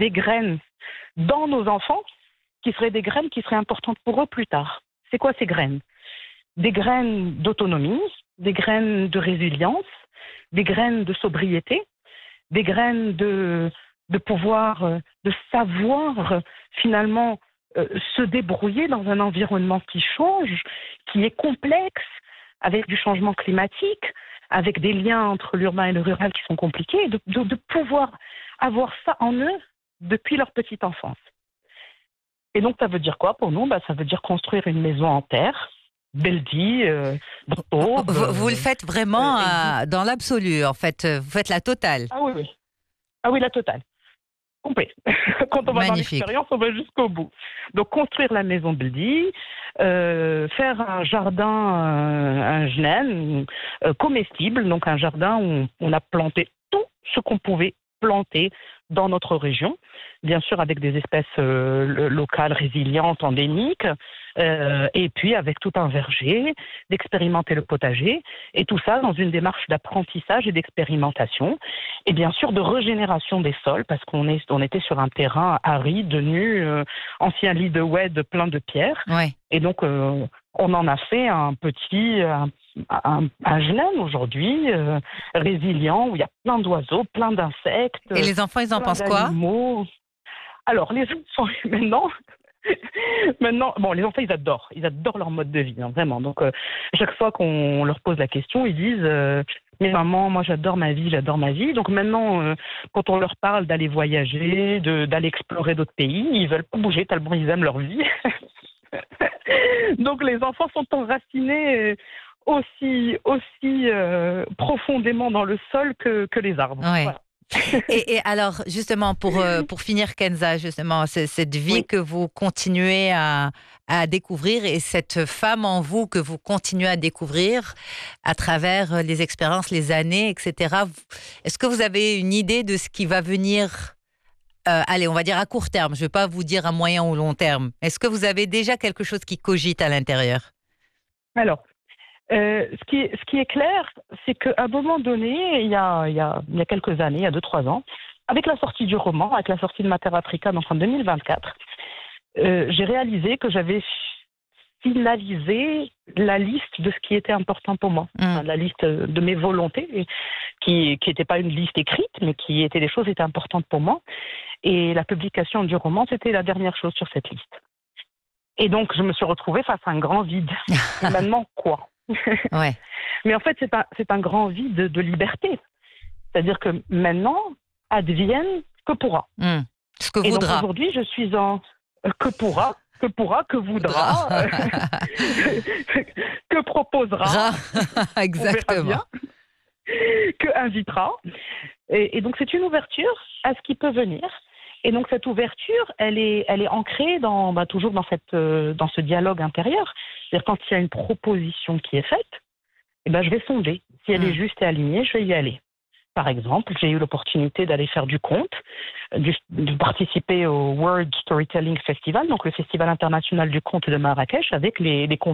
des graines dans nos enfants qui seraient des graines qui seraient importantes pour eux plus tard. C'est quoi ces graines? Des graines d'autonomie, des graines de résilience, des graines de sobriété, des graines de pouvoir, de savoir finalement se débrouiller dans un environnement qui change, qui est complexe, avec du changement climatique, avec des liens entre l'urbain et le rural qui sont compliqués, de pouvoir avoir ça en eux depuis leur petite enfance. Et donc, ça veut dire quoi pour nous? Ça veut dire construire une maison en terre, Beldi, Bordeaux. Vous le faites vraiment dans l'absolu, en fait. Vous faites la totale. Ah oui, oui. Ah oui, la totale. Complet. Quand on va dans l'expérience, on va jusqu'au bout. Donc, construire la maison Beldi, faire un jardin, un jardin comestible, donc un jardin où on a planté tout ce qu'on pouvait planter dans notre région, bien sûr avec des espèces locales résilientes, endémiques, et puis avec tout un verger, d'expérimenter le potager, et tout ça dans une démarche d'apprentissage et d'expérimentation, et bien sûr de régénération des sols, parce qu'on était sur un terrain aride, nu, ancien lit de oued plein de pierres, ouais. Et donc on en a fait un petit... un gelène aujourd'hui, résilient, où il y a plein d'oiseaux, plein d'insectes. Et les enfants, ils en pensent quoi? Alors, les enfants, maintenant, bon, les enfants, ils adorent leur mode de vie, hein, vraiment. Donc, chaque fois qu'on leur pose la question, ils disent mais maman, moi, j'adore ma vie. Donc maintenant, quand on leur parle d'aller voyager, d'aller explorer d'autres pays, ils veulent pas bouger tellement ils aiment leur vie. Donc, les enfants sont enracinés aussi profondément dans le sol que les arbres. Ouais. Voilà. Et alors, justement, pour finir, Kenza, justement, cette vie Oui. que vous continuez à découvrir et cette femme en vous que vous continuez à découvrir à travers les expériences, les années, etc. Est-ce que vous avez une idée de ce qui va venir, allez, on va dire à court terme, je ne vais pas vous dire à moyen ou long terme. Est-ce que vous avez déjà quelque chose qui cogite à l'intérieur? Alors, ce qui est clair, c'est qu'à un moment donné, il y a quelques années, il y a 2-3 ans, avec la sortie du roman, avec la sortie de Mater Africa, donc en 2024, j'ai réalisé que j'avais finalisé la liste de ce qui était important pour moi, enfin, la liste de mes volontés, qui n'était pas une liste écrite, mais qui étaient des choses qui étaient importantes pour moi. Et la publication du roman, c'était la dernière chose sur cette liste. Et donc, je me suis retrouvée face à un grand vide. Et maintenant, quoi? Ouais. Mais en fait, c'est un grand vide de liberté. C'est-à-dire que maintenant, advienne que pourra. Ce que et voudra. Donc aujourd'hui, je suis en que pourra, que voudra, que proposera, exactement, que invitera. Et donc c'est une ouverture à ce qui peut venir. Et donc cette ouverture, elle est ancrée toujours dans ce dialogue intérieur. C'est-à-dire quand il y a une proposition qui est faite, je vais sonder. Si elle est juste et alignée, je vais y aller. Par exemple, j'ai eu l'opportunité d'aller faire du conte, de participer au World Storytelling Festival, donc le Festival international du conte de Marrakech, avec les contes